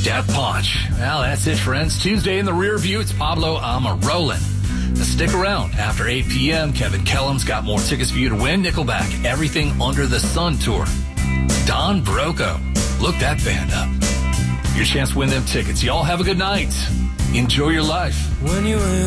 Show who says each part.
Speaker 1: Death Punch. Well, that's it, friends. Tuesday in the rear view, it's Pablo Almirola. Now stick around. After 8 p.m., Kevin Kellum's got more tickets for you to win. Nickelback, Everything Under the Sun Tour. Don Broco. Look that band up. Your chance to win them tickets. Y'all have a good night. Enjoy your life.
Speaker 2: When you